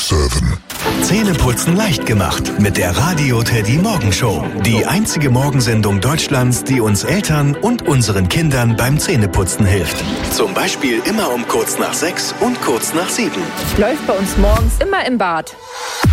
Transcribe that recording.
7. Zähneputzen leicht gemacht mit der Radio Teddy Morgenshow. Die einzige Morgensendung Deutschlands, die uns Eltern und unseren Kindern beim Zähneputzen hilft. Zum Beispiel immer um kurz nach 6 und kurz nach 7. Läuft bei uns morgens immer im Bad.